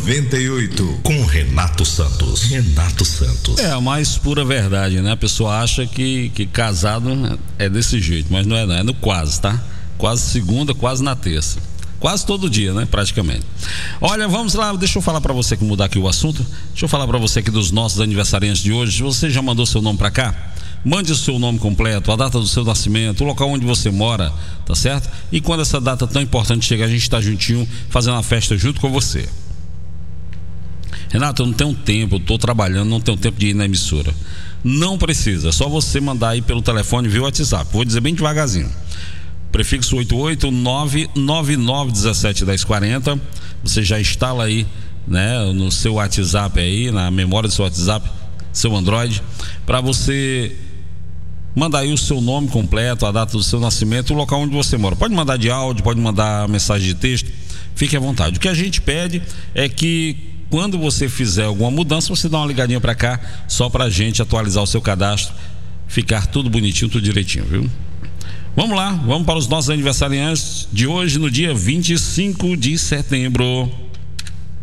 98 com Renato Santos. Renato Santos. É a mais pura verdade, né? A pessoa acha que casado é desse jeito, mas não é, não. É no quase, tá? Quase segunda, quase na terça. Quase todo dia, né? Praticamente. Olha, vamos lá, deixa eu falar pra você, que mudar aqui o assunto. Deixa eu falar pra você aqui dos nossos aniversariantes de hoje. Se você já mandou seu nome pra cá, mande o seu nome completo, a data do seu nascimento, o local onde você mora, tá certo? E quando essa data tão importante chegar, a gente está juntinho, fazendo uma festa junto com você. Renato, eu não tenho tempo, eu estou trabalhando, não tenho tempo de ir na emissora. Não precisa, é só você mandar aí pelo telefone via WhatsApp. Vou dizer bem devagarzinho. Prefixo 88999171040. Você já instala aí, né, no seu WhatsApp aí, na memória do seu WhatsApp, seu Android, para você mandar aí o seu nome completo, a data do seu nascimento, o local onde você mora. Pode mandar de áudio, pode mandar mensagem de texto, fique à vontade. O que a gente pede é que quando você fizer alguma mudança, você dá uma ligadinha para cá, só pra gente atualizar o seu cadastro, ficar tudo bonitinho, tudo direitinho, viu? Vamos lá, vamos para os nossos aniversariantes de hoje, no dia 25 de setembro.